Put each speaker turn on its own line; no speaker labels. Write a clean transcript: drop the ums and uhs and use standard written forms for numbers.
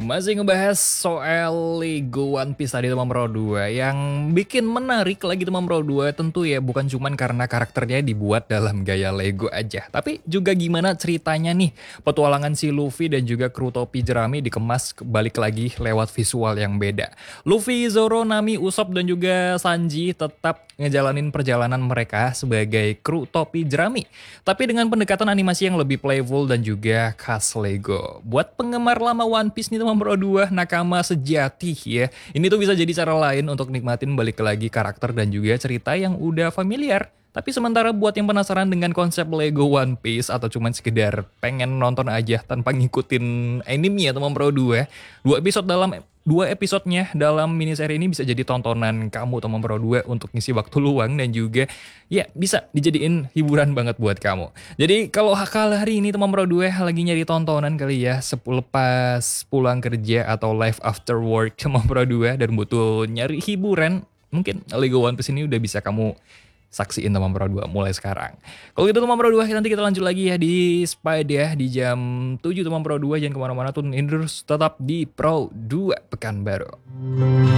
Masih ngebahas soal Lego One Piece tadi teman Pro 2. Yang bikin menarik lagi teman Pro 2 tentu ya bukan cuman karena karakternya dibuat dalam gaya Lego aja, tapi juga gimana ceritanya nih. Petualangan si Luffy dan juga kru topi jerami dikemas balik lagi lewat visual yang beda. Luffy, Zoro, Nami, Usopp dan juga Sanji tetap ngejalanin perjalanan mereka sebagai kru topi jerami, tapi dengan pendekatan animasi yang lebih playful dan juga khas Lego. Buat penggemar lama One Piece nih teman Pro 2, nakama sejati ya. Ini tuh bisa jadi cara lain untuk nikmatin balik lagi karakter dan juga cerita yang udah familiar. Tapi sementara buat yang penasaran dengan konsep Lego One Piece atau cuman sekedar pengen nonton aja tanpa ngikutin anime ya teman Pro 2, dua episodenya dalam miniseri ini bisa jadi tontonan kamu teman Pro 2 untuk ngisi waktu luang dan juga ya bisa dijadiin hiburan banget buat kamu. Jadi kalau hari ini teman Pro 2 lagi nyari tontonan kali ya lepas pulang kerja atau live after work teman Pro 2 dan butuh nyari hiburan, mungkin Lego One Piece ini udah bisa kamu saksiin teman Pro 2 mulai sekarang. Kalau gitu teman Pro 2, nanti kita lanjut lagi ya di Spide ya di jam 7 teman Pro 2. Jangan kemana-mana, tuh terus tetap di Pro 2 Pekanbaru.